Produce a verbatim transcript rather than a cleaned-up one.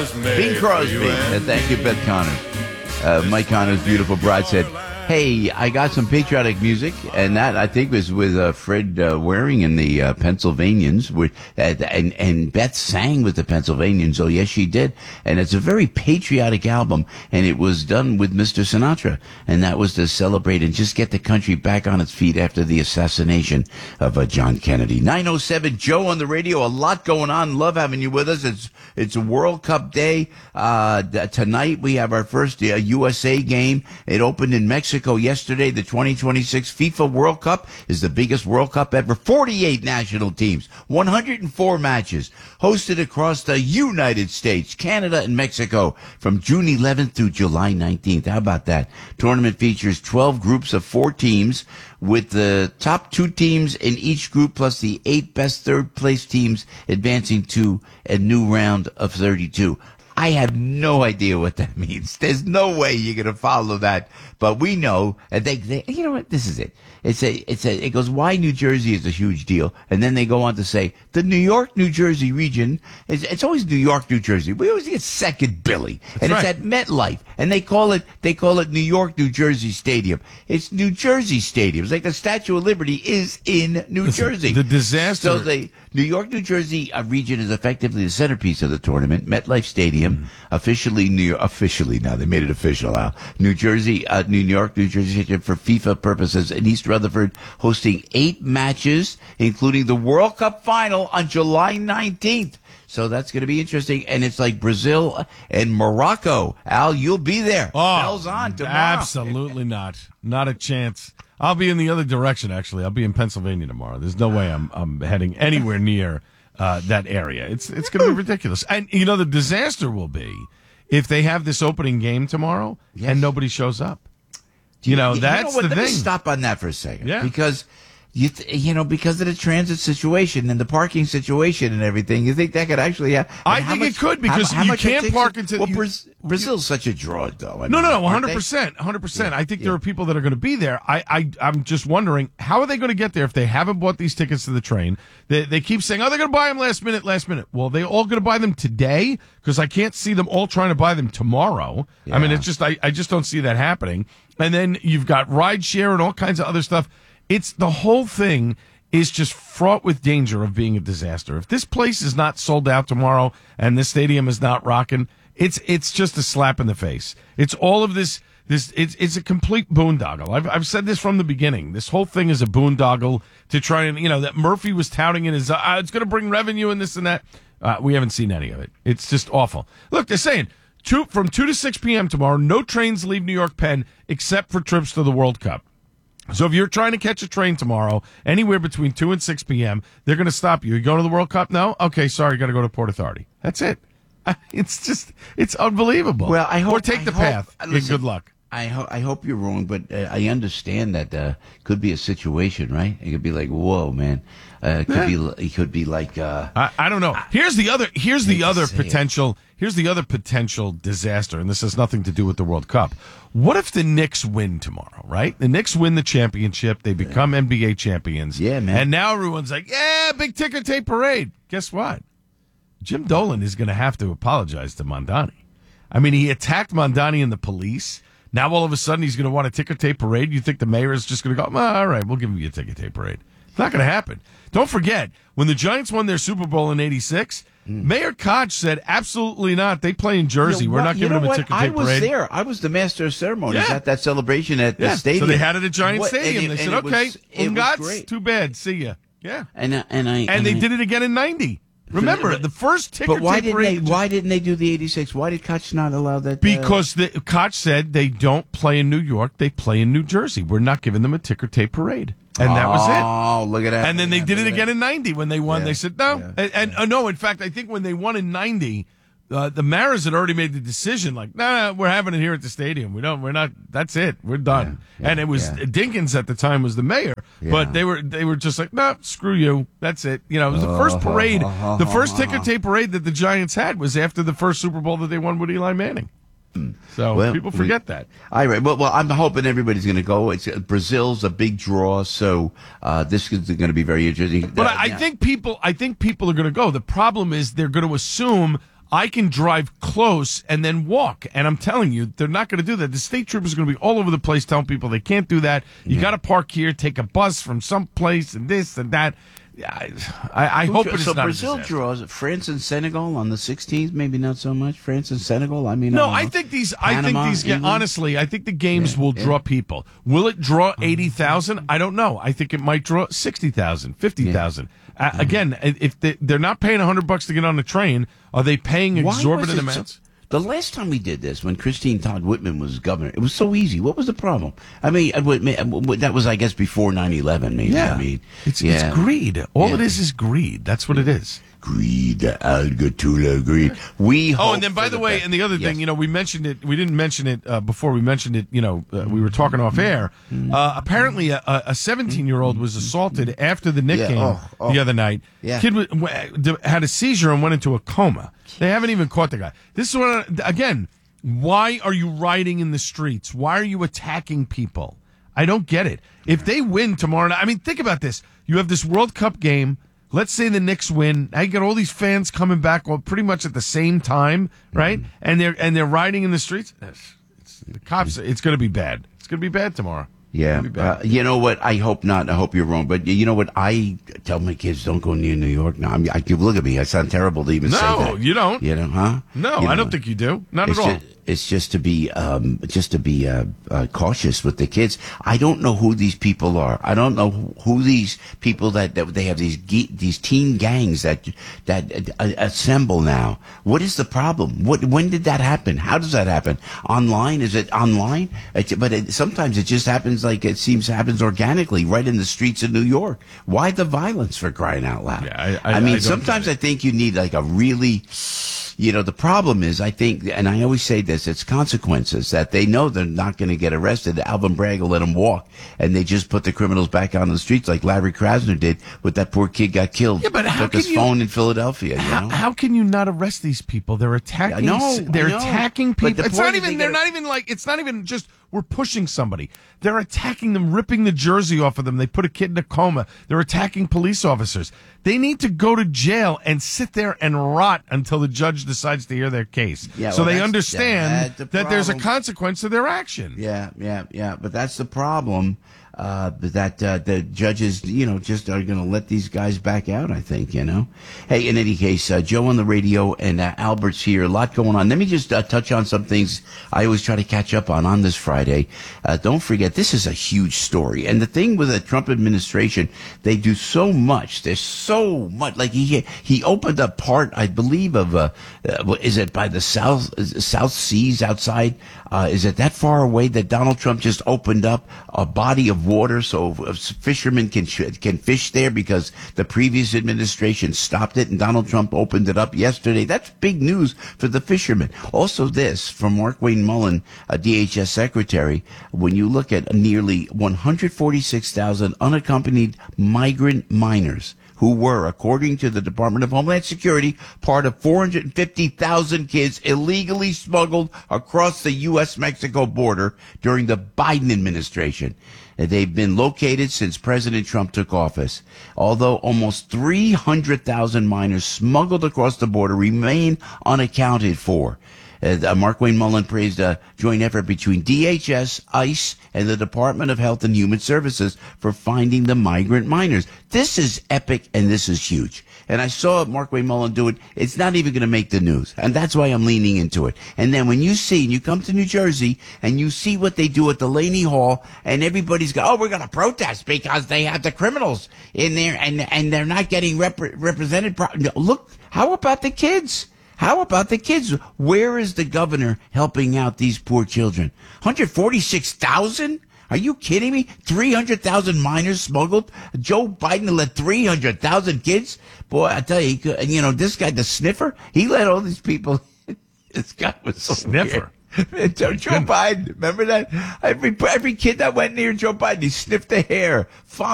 was made Bing Crosby. for you and And thank you, Beth Connors. Uh, Mike Connor's beautiful bride said, hey, I got some patriotic music, and that, I think, was with uh, Fred uh, Waring and the uh, Pennsylvanians, with, uh, and, and Beth sang with the Pennsylvanians, oh, yes, she did. And it's a very patriotic album, and it was done with Mister Sinatra, and that was to celebrate and just get the country back on its feet after the assassination of uh, John Kennedy. nine oh seven, Joe on the radio, a lot going on. Love having you with us. It's it's a World Cup day. Uh, tonight we have our first uh, U S A game. It opened in Mexico yesterday. The twenty twenty-six FIFA World Cup is the biggest World Cup ever. forty-eight national teams, one hundred four matches, hosted across the United States, Canada, and Mexico from June eleventh through July nineteenth. How about that? Tournament features twelve groups of four teams, with the top two teams in each group plus the eight best third-place teams advancing to a new round of thirty-two. I have no idea what that means. There's no way you're going to follow that. But we know, and they, they, you know what? This is it. It's a, it's a, it goes, why New Jersey is a huge deal. And then they go on to say, the New York, New Jersey region, is, it's always New York, New Jersey. We always get second Billy. That's and right. it's at MetLife. And they call it, they call it New York, New Jersey Stadium. It's New Jersey Stadium. It's like the Statue of Liberty is in New Listen, Jersey. the disaster- So the New York, New Jersey uh, region is effectively the centerpiece of the tournament. MetLife Stadium, Mm-hmm. officially New York, officially now, they made it official now. New Jersey, uh, New York, New Jersey Stadium for FIFA purposes, in East Rutherford, hosting eight matches, including the World Cup final on July nineteenth. So that's going to be interesting. And it's like Brazil and Morocco. Al, you'll be there. Oh, Bells on tomorrow. absolutely not. Not a chance. I'll be in the other direction, actually. I'll be in Pennsylvania tomorrow. There's no way I'm I'm heading anywhere near uh, that area. It's it's going to be ridiculous. And, you know, the disaster will be if they have this opening game tomorrow Yes. and nobody shows up. You know, that's what? the Let me thing. stop on that for a second. Yeah. Because you, th- you know, because of the transit situation and the parking situation and everything, you think that could actually happen? I think it could, because you much it can't takes park to- into- Well, you- Braz- Brazil's such a draw, though. I No, mean, no, no, aren't one hundred they? percent, one hundred percent. Yeah, I think yeah. there are people that are going to be there. I, I, I'm just wondering, how are they going to get there if they haven't bought these tickets to the train? They, they keep saying, oh, they're going to buy them last minute, last minute. Well, they all going to buy them today? Because I can't see them all trying to buy them tomorrow. I mean, Yeah. it's just, I, I just don't see that happening. And then you've got rideshare and all kinds of other stuff. It's the whole thing is just fraught with danger of being a disaster. If this place is not sold out tomorrow and this stadium is not rocking, it's it's just a slap in the face. It's all of this this it's it's a complete boondoggle. I've I've said this from the beginning. This whole thing is a boondoggle to try and, you know, that Murphy was touting in his uh, it's going to bring revenue and this and that. Uh, we haven't seen any of it. It's just awful. Look, they're saying two, from two to six p.m. tomorrow, no trains leave New York Penn except for trips to the World Cup. So if you're trying to catch a train tomorrow, anywhere between two and six p.m., they're going to stop you. You going to the World Cup? No? Okay, sorry, you got to go to Port Authority. That's it. It's just, it's unbelievable. Well, I hope. Or take I the hope- path. Yeah, listen, good luck. I, ho- I hope you're wrong, but uh, I understand that uh, could be a situation, right? It could be like, whoa, man. Uh, it could Yeah. be. li- It could be like. Uh, I, I don't know. Here's the other. Here's the hate to other say it. potential. Here's the other potential disaster, and this has nothing to do with the World Cup. What if the Knicks win tomorrow? Right? The Knicks win the championship. They become N B A champions. Yeah, man. And now everyone's like, "Yeah, big ticker tape parade." Guess what? Jim Dolan is going to have to apologize to Mondani. I mean, he attacked Mondani and the police. Now all of a sudden he's going to want a ticker tape parade. You think the mayor is just going to go, well, all right, we'll give you a ticker tape parade. It's not going to happen. Don't forget, when the Giants won their Super Bowl in eighty-six, mm. Mayor Koch said, absolutely not. They play in Jersey. You know We're what? not You giving know them a what? ticker I tape was parade. there. I was the master of ceremonies Yeah. at that celebration at Yeah. the stadium. So they had it at Giant What- Stadium. and it- they and said, it was- okay, it was Ungats, great. too bad. See ya. Yeah. And uh, and I And, and they I, did it again in ninety. Remember, but- the first ticker But why tape didn't parade. they? Why didn't they do the eighty-six? Why did Koch not allow that? uh, Because the, Koch said they don't play in New York, they play in New Jersey. We're not giving them a ticker tape parade. And that was it. Oh, look at that. And then they did it again in ninety when they won. Yeah. They said no. Yeah. And, and uh, no, in fact, I think when they won in ninety, uh, the Maras had already made the decision like, no, nah, nah, we're having it here at the stadium. We don't, we're not, that's it. We're done. Yeah. Yeah. And it was, Yeah. Dinkins at the time was the mayor, Yeah. but they were, they were just like, no, nah, screw you. That's it. You know, it was the first parade, the first ticker tape parade that the Giants had was after the first Super Bowl that they won with Eli Manning. So Well, people we- forget that. All right. Well, well, I'm hoping everybody's going to go. It's uh, Brazil's a big draw, so uh, this is going to be very interesting. But Uh, I, I yeah. think people, I think people are going to go. The problem is they're going to assume I can drive close and then walk. And I'm telling you, they're not going to do that. The state troopers are going to be all over the place telling people they can't do that. You yeah. got to park here, take a bus from some place, and this and that. I, I, I hope it's so not. Brazil draws France and Senegal on the sixteenth. Maybe not so much France and Senegal. I mean, no. I, I think these. Panama, I think these. England? Honestly, I think the games yeah, will yeah. draw people. Will it draw eighty thousand? I don't know. I think it might draw sixty thousand, fifty thousand. Yeah. Uh, again, if they, they're not paying a hundred bucks to get on the train, are they paying exorbitant amounts? So, the last time we did this, when Christine Todd Whitman was governor, it was so easy. What was the problem? I mean, that was, I guess, before nine eleven, maybe. Yeah. I mean, it's, yeah. it's greed. All yeah. it is is greed. That's what it is. Greed, Algatula, greed. We oh, and then by the, the way, best. and the other yes. thing, you know, we mentioned it. We didn't mention it uh, before. We mentioned it. You know, uh, we were talking off air. Uh, apparently, a seventeen-year-old was assaulted after the Knick yeah. game oh, oh. the other night. Yeah. Kid w- w- had a seizure and went into a coma. They haven't even caught the guy. This is what again. Why are you rioting in the streets? Why are you attacking people? I don't get it. If they win tomorrow night, I mean, think about this. You have this World Cup game. Let's say the Knicks win. Now you got all these fans coming back all pretty much at the same time, right? Mm-hmm. And they're and they're riding in the streets. It's, it's, the cops. It's going to be bad. It's going to be bad tomorrow. Yeah, uh, you know what? I hope not. I hope you're wrong. But you know what? I tell my kids, don't go near New York. Now, I mean, I, look at me. I sound terrible to even no, say that. No, you don't. You know, huh? No, you know, I don't think you do. Not at all. Just, it's just to be, um, just to be uh, uh, cautious with the kids. I don't know who these people are. I don't know who, who these people that, that they have these these teen gangs that that uh, assemble now. What is the problem? What when did that happen? How does that happen? Online? Is it online? It's, but it, sometimes it just happens like it seems happens organically right in the streets of New York. Why the violence, for crying out loud? Yeah, I, I, I mean, I sometimes I think you need like a really. You know, the problem is, I think, and I always say this, it's consequences that they know they're not going to get arrested. Alvin Bragg will let them walk, and they just put the criminals back on the streets like Larry Krasner did with that poor kid got killed. Yeah, but how took can his you, phone in Philadelphia. How, you know? how can you not arrest these people? They're attacking. I know, they're I know. attacking people. It's not even. They They're gotta, not even like. It's not even just. We're pushing somebody. They're attacking them, ripping the jersey off of them. They put a kid in a coma. They're attacking police officers. They need to go to jail and sit there and rot until the judge decides to hear their case. Yeah, so well, they understand the that there's a consequence to their action. Yeah, yeah, yeah. But that's the problem. Uh, that uh, the judges, you know, just are going to let these guys back out, I think, you know. Hey, in any case, uh, Joe on the radio and uh, Albert's here. A lot going on. Let me just uh, touch on some things I always try to catch up on on this Friday. Uh, don't forget, this is a huge story. And the thing with the Trump administration, they do so much. There's so much. Like he he opened up part, I believe, of, uh, uh, is it by the South, South Seas outside? Uh, is it that far away that Donald Trump just opened up a body of water so fishermen can can fish there because the previous administration stopped it and Donald Trump opened it up yesterday? That's big news for the fishermen. Also this from Markwayne Mullin, a D H S secretary. When you look at nearly one hundred forty-six thousand unaccompanied migrant minors who were, according to the Department of Homeland Security, part of four hundred fifty thousand kids illegally smuggled across the U S Mexico border during the Biden administration. They've been located since President Trump took office. Although almost three hundred thousand minors smuggled across the border remain unaccounted for. Uh, Markwayne Mullin praised a joint effort between D H S, ICE, and the Department of Health and Human Services for finding the migrant minors. This is epic and this is huge. And I saw Markwayne Mullin do it. It's not even going to make the news. And that's why I'm leaning into it. And then when you see, and you come to New Jersey, and you see what they do at Delaney Hall, and everybody's go, oh, we're going to protest because they have the criminals in there, and and they're not getting rep- represented. Pro- no, look, how about the kids? How about the kids? Where is the governor helping out these poor children? one hundred forty-six thousand? Are you kidding me? three hundred thousand minors smuggled? Joe Biden let three hundred thousand kids? Boy, I tell you, you know, this guy, the sniffer, he let all these people. This guy was so sniffer. Weird. Joe, Joe Biden, remember that? Every, every kid that went near Joe Biden, he sniffed the hair.